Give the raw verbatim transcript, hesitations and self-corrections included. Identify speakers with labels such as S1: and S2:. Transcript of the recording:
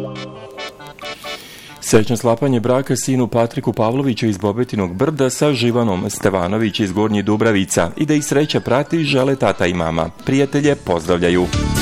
S1: Srećno sklapanje braka sinu Patriku Pavlovića iz Bobetinog Brda sa Živanom Stevanović iz Gornjih Dubravica i da ih sreća prati žele tata i mama. Prijatelje pozdravljaju.